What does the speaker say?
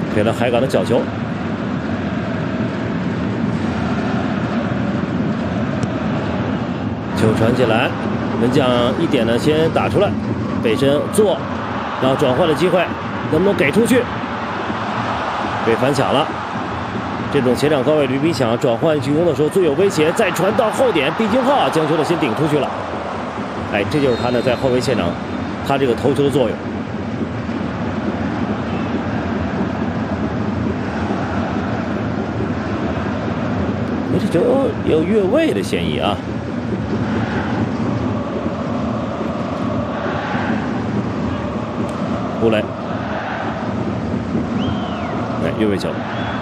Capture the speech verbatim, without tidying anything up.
给了海港的角球。球传进来，门将一点呢先打出来，背身做，然后转换的机会能不能给出去？被反抢了。这种前场高位驴皮抢转换进攻的时候最有威胁，再传到后点，毕金浩将球呢先顶出去了。哎，这就是他呢在后卫现场他这个头球的作用。这球有越位的嫌疑啊！胡雷，哎，越位球。